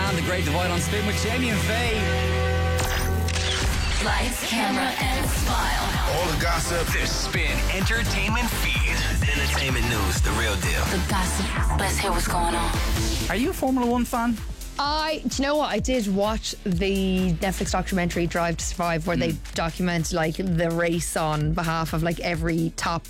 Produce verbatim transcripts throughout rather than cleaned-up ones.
and The Great Divide on Spin with Jamie and Faye. Lights, camera, and smile. All the gossip. The Spin Entertainment Feed. Entertainment news, the real deal. The gossip. Let's hear what's going on. Are you a Formula One fan? I, do you know what? I did watch the Netflix documentary Drive to Survive, where mm. they document like the race on behalf of like every top,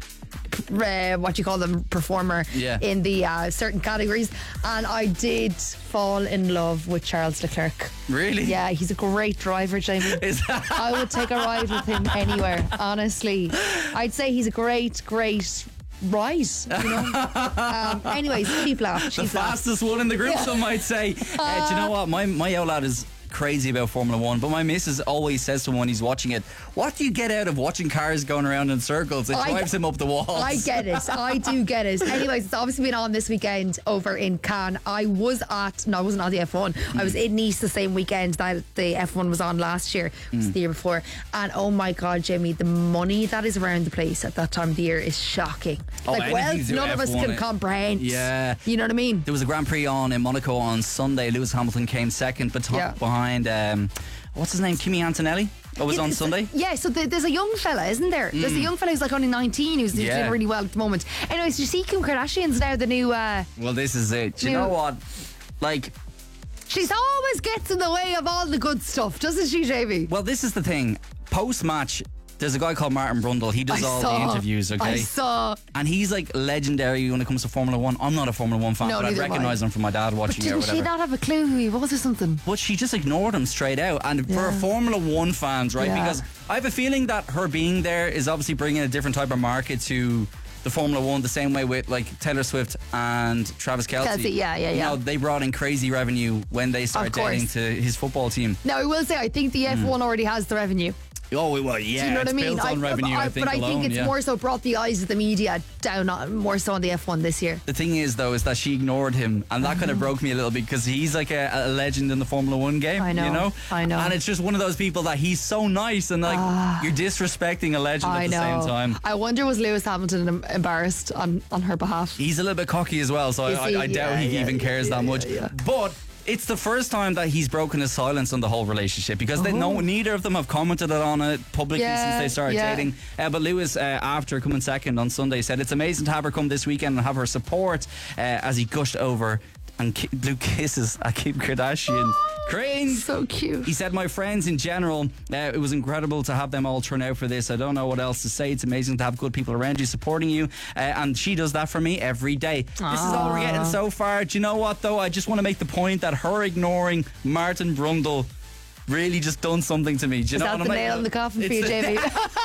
uh, what you call them, performer yeah. in the uh, certain categories. And I did fall in love with Charles Leclerc. Really? Yeah, he's a great driver, Jamie. Is that- I would take a ride with him anywhere, honestly. I'd say he's a great, great right, you know. um, anyways, keep laughing. The fastest one in the group, some might say. Uh, do you know what? My my old lad is crazy about Formula One, but my missus always says to him when he's watching it, what do you get out of watching cars going around in circles? It I, drives him up the walls. I get it. I do get it. Anyways, it's obviously been on this weekend over in Cannes. I was at, no, I wasn't on the F one. Mm. I was in Nice the same weekend that the F one was on last year. It was mm. the year before. And oh my God, Jamie, the money that is around the place at that time of the year is shocking. Oh, like, well, none F one, of us can it, comprehend. Yeah. You know what I mean? There was a Grand Prix on in Monaco on Sunday. Lewis Hamilton came second but yeah. behind, um, what's his name? Kimi Antonelli? It was yeah, on Sunday? Yeah, so the, there's a young fella, isn't there? Mm. There's a young fella who's like only nineteen who's yeah. doing really well at the moment. Anyways, did you see Kim Kardashian's now the new... Uh, well, this is it. Do you new, know what? Like... She's always gets in the way of all the good stuff, doesn't she, Jamie? Well, this is the thing. Post-match, there's a guy called Martin Brundle. He does I all saw, the interviews, okay? I saw. And he's like legendary when it comes to Formula One. I'm not a Formula One fan, no, but I recognise him from my dad watching but it or whatever. Didn't she not have a clue who he was or something? But she just ignored him straight out. And yeah. for Formula One fans, right? Yeah. Because I have a feeling that her being there is obviously bringing a different type of market to the Formula One, the same way with like Taylor Swift and Travis Kelce. Kelce, yeah, yeah, yeah. You know, they brought in crazy revenue when they started dating to his football team. Now, I will say, I think the F one mm. already has the revenue. Oh, well, yeah. Do you know what it's I mean? built on I, revenue, I, I think, But I alone, think it's yeah. more so brought the eyes of the media down on, more so on the F one this year. The thing is, though, is that she ignored him, and that kind of broke me a little bit because he's like a, a legend in the Formula One game. I know. You know? I know. And it's just one of those people that he's so nice, and like uh, you're disrespecting a legend I at the know. same time. I wonder, was Lewis Hamilton embarrassed on, on her behalf? He's a little bit cocky as well, so I, I, I doubt yeah, he yeah, even cares yeah, that much. Yeah, yeah. But it's the first time that he's broken his silence on the whole relationship because they know neither of them have commented on it publicly yeah, since they started yeah. dating. Uh, but Lewis, uh, after coming second on Sunday, said it's amazing to have her come this weekend and have her support uh, as he gushed over and ki- blew kisses at Kim Kardashian. Cranes. So cute. He said, my friends in general, uh, it was incredible to have them all turn out for this. I don't know what else to say. It's amazing to have good people around you supporting you. Uh, and she does that for me every day. Aww. This is all we're getting so far. Do you know what, though? I just want to make the point that her ignoring Martin Brundle really just done something to me. Do you Is know that what the I'm nail like? in the coffin for you, Jamie?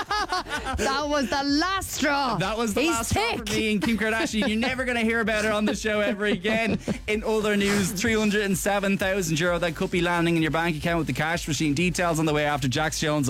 That was the last straw. That was the He's last thick. straw for me and Kim Kardashian. You're never going to hear about her on the show ever again. In other news, three hundred seven thousand euro that could be landing in your bank account with the cash machine. Details on the way after Jax Jones.